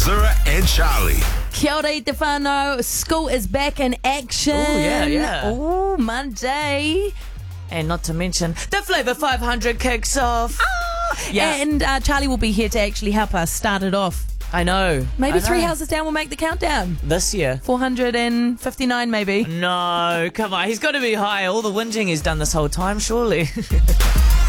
Zura and Charlie. Kia ora i te whānau. School is back in action. Oh, yeah. Oh, Monday. And not to mention, the Flavour 500 kicks off. Yeah. And Charlie will be here to actually help us start it off. I know. Maybe I know. 3 houses down will make the countdown. This year. 459 maybe. No, come on. He's got to be high. All the whinging he's done this whole time, surely.